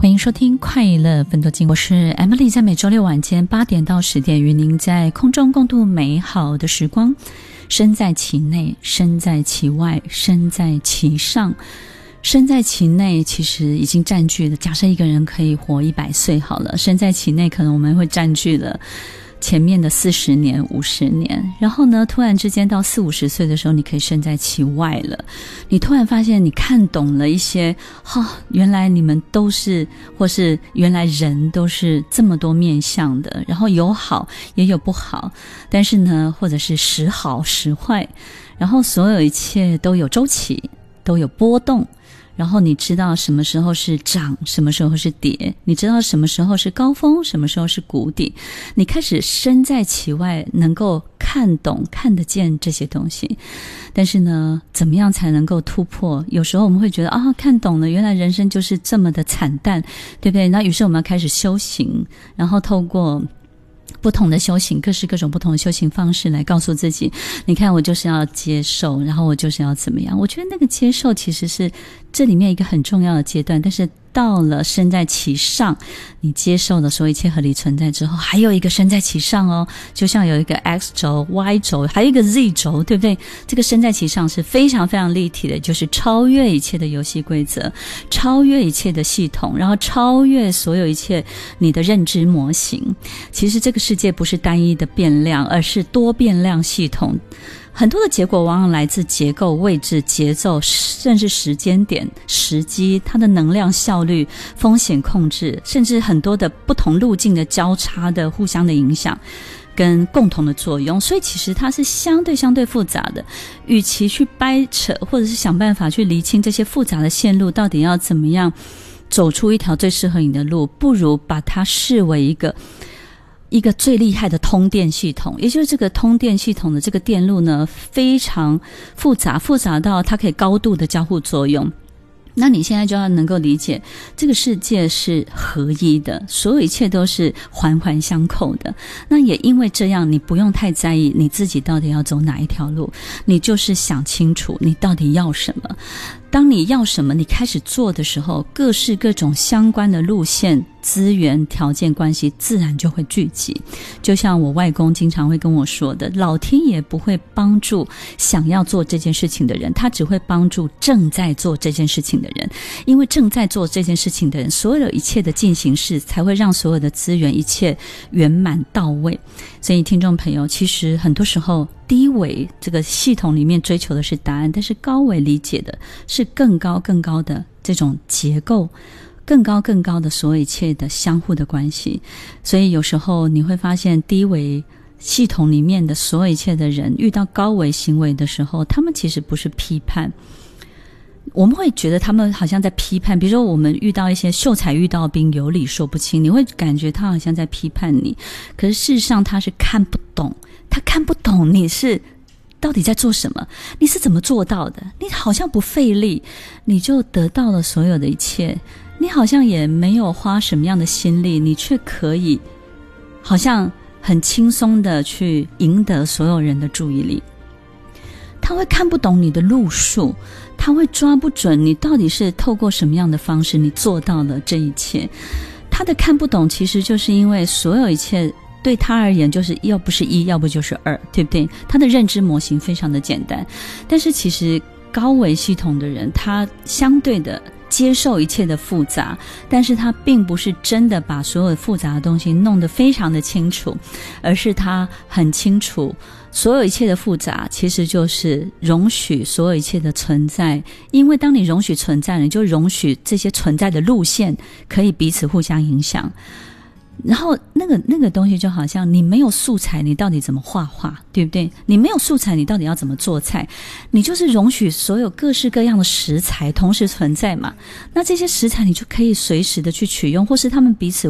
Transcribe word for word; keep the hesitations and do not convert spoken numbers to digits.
欢迎收听快乐分多金，我是 Emily， 在每周六晚间八点到十点与您在空中共度美好的时光。身在其内，身在其外，身在其上。身在其内其实已经占据了，假设一个人可以活一百岁好了，身在其内可能我们会占据了前面的四十年五十年，然后呢突然之间到四五十岁的时候，你可以身在其外了。你突然发现你看懂了一些、哦、原来你们都是，或是原来人都是这么多面向的，然后有好也有不好，但是呢或者是时好时坏，然后所有一切都有周期，都有波动，然后你知道什么时候是涨，什么时候是跌，你知道什么时候是高峰，什么时候是谷底，你开始身在其外，能够看懂看得见这些东西。但是呢怎么样才能够突破？有时候我们会觉得啊，看懂了，原来人生就是这么的惨淡，对不对？那于是我们要开始修行，然后透过不同的修行，各式各种不同的修行方式来告诉自己，你看我就是要接受，然后我就是要怎么样。我觉得那个接受其实是这里面一个很重要的阶段，但是到了身在其上，你接受了所有一切合理存在之后，还有一个身在其上哦，就像有一个 X 轴 Y 轴还有一个 Z 轴，对不对？这个身在其上是非常非常立体的，就是超越一切的游戏规则，超越一切的系统，然后超越所有一切你的认知模型。其实这个世界不是单一的变量，而是多变量系统。很多的结果往往来自结构、位置、节奏，甚至时间点、时机，它的能量效率、风险控制，甚至很多的不同路径的交叉的互相的影响跟共同的作用。所以其实它是相对相对复杂的，与其去掰扯或者是想办法去厘清这些复杂的线路到底要怎么样走出一条最适合你的路，不如把它视为一个一个最厉害的通电系统。也就是这个通电系统的这个电路呢非常复杂，复杂到它可以高度的交互作用。那你现在就要能够理解，这个世界是合一的，所有一切都是环环相扣的。那也因为这样，你不用太在意你自己到底要走哪一条路，你就是想清楚你到底要什么。当你要什么，你开始做的时候，各式各种相关的路线、资源、条件、关系自然就会聚集。就像我外公经常会跟我说的，老天爷不会帮助想要做这件事情的人，他只会帮助正在做这件事情的人。因为正在做这件事情的人，所有一切的进行式才会让所有的资源一切圆满到位。所以听众朋友，其实很多时候低维这个系统里面追求的是答案，但是高维理解的是更高更高的这种结构，更高更高的所有一切的相互的关系。所以有时候你会发现低维系统里面的所有一切的人遇到高维行为的时候，他们其实不是批判，我们会觉得他们好像在批判。比如说我们遇到一些秀才遇到兵，有理说不清，你会感觉他好像在批判你，可是事实上他是看不懂，他看不懂你是到底在做什么，你是怎么做到的，你好像不费力你就得到了所有的一切，你好像也没有花什么样的心力，你却可以好像很轻松的去赢得所有人的注意力。他会看不懂你的路数，他会抓不准你到底是透过什么样的方式你做到了这一切。他的看不懂其实就是因为所有一切对他而言就是要不是一，要不就是二，对不对？他的认知模型非常的简单。但是其实高维系统的人，他相对的接受一切的复杂，但是他并不是真的把所有复杂的东西弄得非常的清楚，而是他很清楚所有一切的复杂其实就是容许所有一切的存在。因为当你容许存在，你就容许这些存在的路线可以彼此互相影响。然后那个那个东西就好像你没有素材，你到底怎么画画，对不对？你没有素材，你到底要怎么做菜？你就是容许所有各式各样的食材同时存在嘛。那这些食材你就可以随时的去取用，或是他们彼此